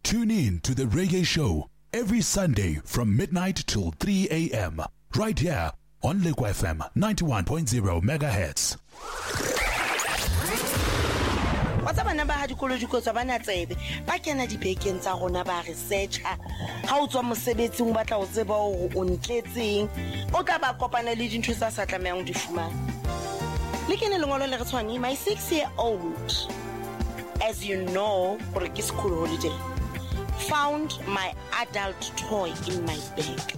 Tune in to the Reggae Show every Sunday from midnight till 3 a.m. right here on Liquid FM 91.0 megahertz. What's up, number had dikolo tsa bana tsebe ba kena dibekeng tsa rona ba researcher ha o tswa mosebetsing o batla o tseba o ntletseng o tla ba kopana le dintho tsa sa tlamehang di fumana le kene lengolo le re tshwane my 6-year-old, as you know, for a school holiday, found my adult toy in my bag.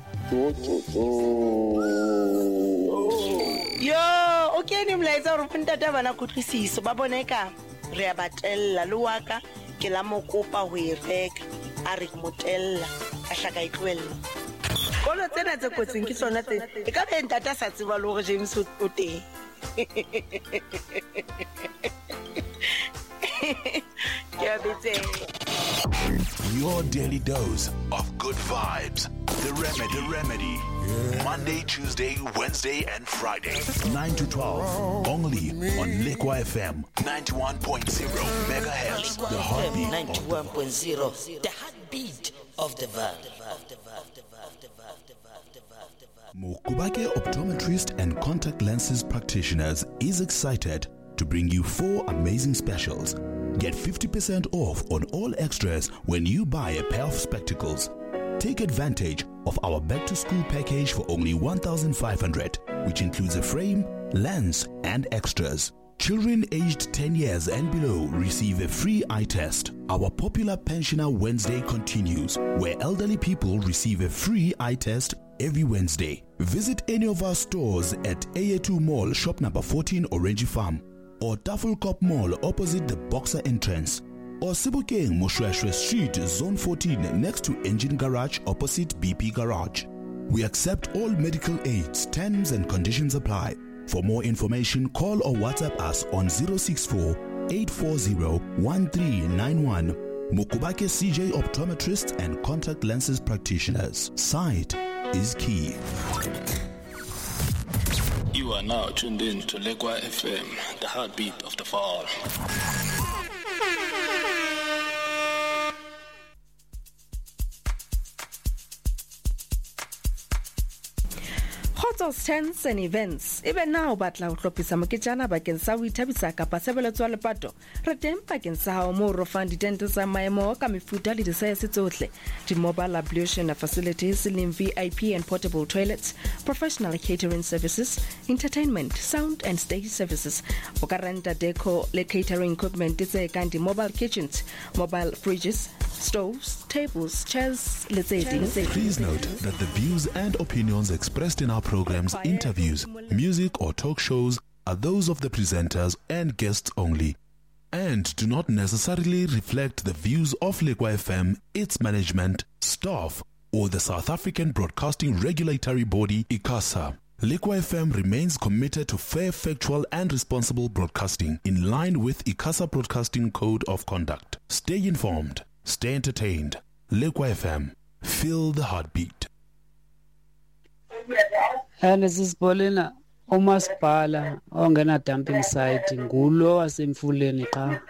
Yo, okay, ni mlaetsa hore ntata bana kutlisisa ba boneka re a batella le waka ke la mokopa ho e reka a re motella a hlaka itlwella kolo tsena tse kotsing ke tsona tse e ka be ntata sa tseba le hore James o teng. Your daily dose of good vibes. The Remedy. Yeah. Monday, Tuesday, Wednesday, and Friday. 9 to 12. Only on Liquid FM 91.0 megahertz. The heartbeat. 91.0. The heartbeat of the world. Mokubake Optometrist and Contact Lenses Practitioners is excited to bring you 4 amazing specials. Get 50% off on all extras when you buy a pair of spectacles. Take advantage of our back-to-school package for only 1,500, which includes a frame, lens, and extras. Children aged 10 years and below receive a free eye test. Our popular Pensioner Wednesday continues, where elderly people receive a free eye test every Wednesday. Visit any of our stores at AA2 Mall, shop number 14, Orange Farm, or Tafelkop Mall opposite the Boxer entrance, or Sebokeng Moshweshwe Street, Zone 14, next to Engine Garage opposite BP Garage. We accept all medical aids. Terms and conditions apply. For more information, call or WhatsApp us on 064-840-1391. Mokubake CJ Optometrists and Contact Lenses Practitioners. Sight is key. You are now tuned in to Liquid FM, the heartbeat of the fall. Hotels, tents and events. Even now, batla utlopisa moketjana bakeng sa ho ithabisa kapa sebeletso le pato. Re teng bakeng sa hao mo ro fang ditente tsa maemo ka mefuta le disaese tsohle. Di mobile ablution facilities, slim VIP and portable toilets, professional catering services, entertainment, sound and stage services. O ka renta deco le catering equipment tse kang di mobile kitchens, mobile fridges, stoves, tables, chairs, Please note that the views and opinions expressed in our programs, interviews, music or talk shows are those of the presenters and guests only, and do not necessarily reflect the views of Liquid FM, its management, staff, or the South African Broadcasting Regulatory Body, ICASA. Liquid FM remains committed to fair, factual, and responsible broadcasting in line with ICASA Broadcasting Code of Conduct. Stay informed. Stay entertained. Liquid FM. Feel the heartbeat. Sisibolena umasipala ongena dumping site ngulo wasemfuleni xa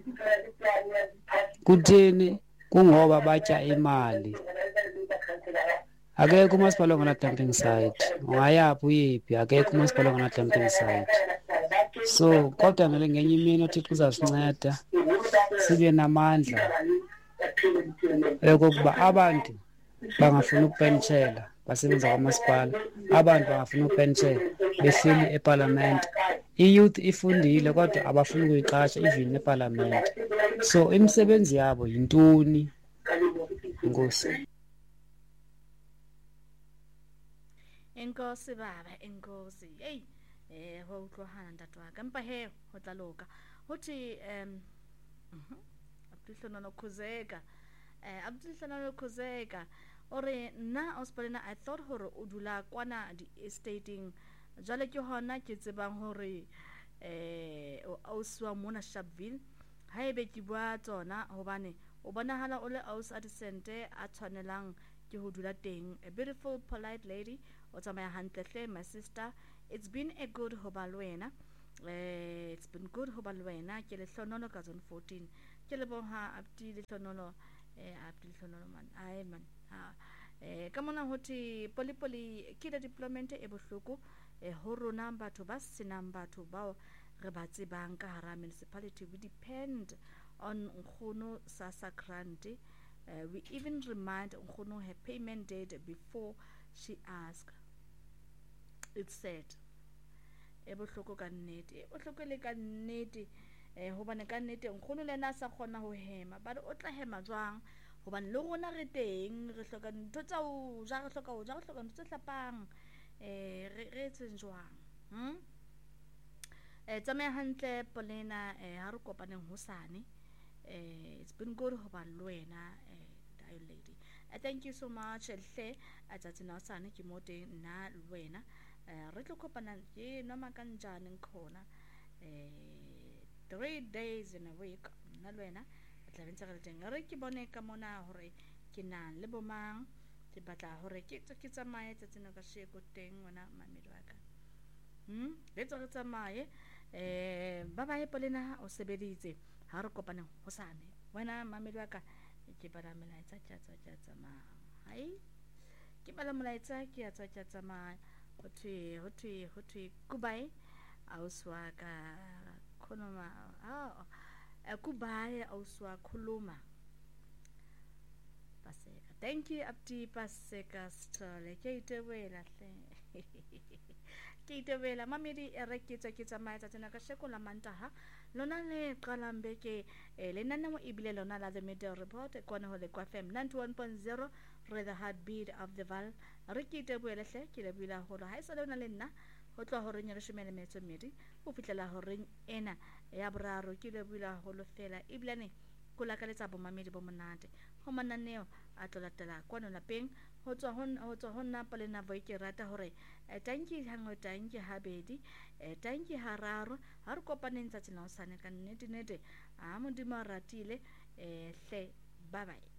kutheni kungoba batya imali akekho umasipala ongena dumping site ungayaphi uyephi akekho umasipala ongena dumping site so kodwa ngale ngenye imini uThixo uzasinceda sibe namandla ukuba abantu bangafuna ukupentshela basebenza kwamasipala abantu bangafuna ukupentshela behleli eParliament iyouth ifundile kodwa abafuna ukuyiqasha even eParliament so imisebenzi yabo yintoni inkosi Enkosi baba enkosi hey ho utlwahana ntatwa ka mpa he ho tla loka hothi Abdulhlano Khuzeka ore nna hospitalena I thought hore o dula kwana di estating jale ke hona ke tsebang hore o swa mona Sharpeville haebe ke bua tsona hobane o bonahala o le aus adisente a tshwanelang ke ho dula teng. A beautiful polite lady o tsamaya hantle my sister. It's been a good hoba le wena. It's been good hoba le wena ke le hlonono ka zone 14 ke le bonha abdi le hlonono Abdul Thonoloman ai man ka mona hothi polipoli ke da deployment e bohloko ho rona batho ba senang batho bao re ba tsebang ka hara municipality. We depend on nkgono SASSA grant. We even remind nkgono her payment date before she asks. It's sad. E bohloko ka nnete, e bohloko le ka nnete hobane ka nnete nkgono le nna sa kgona ho hema ba re o tla hema jwang hobane le rona re teng re hloka ntho tsa o ja, re hloka o ja, re hloka ntho tse hlapang re etseng jwang tsamaya hantle Polena ha re kopaneng hosane. It's been good ho ba le wena Dial Lady. Thank you so much hle a tsatsing la hosane ke mo teng nna le wena re tlo kopana ke noma kanjani khona 3 days in a week nna le wena tla bentse re teng re ke bone ka mona hore ke nang le bomang ke batla hore ke tsamaye tsatsing ka sheko teng wena mamedi wa ka le tsamaye ba ba Polena o sebeditse ha re kopane hosane wena mamedi wa ka ke bala melaetsa ke tsamaya hai ke bala melaetsa ke tsamaya hothwe kubai auswa ka khonoma kubai auswa khuluma paseka. Thank you Abdi Paseka Stole ke itebela hle ke itebela mamedi re ke tsamaya tsatsena ka sheko la Mantaha lona le qalang beke le nana mo ibile lona la the Middle Report kwana ho le kwa FM 91.0 re the heartbeat of the val re ke itebela hle ke le bila hore ha isa lona le nna ho tloa hore nyere shumele metso medi ho fitlela hore ena ya boraro ke le bila ho lo fela iblane kula ka letsa bo mamedi bo monate ho mananeo a tlolatela kwana lapeng ho tswa ho nna Polena voi ke rata hore tanki hango tanki habedi tanki hararo ha re kopaneng tsa tsena hosane ka nnete a modimo ratile hle bye bye.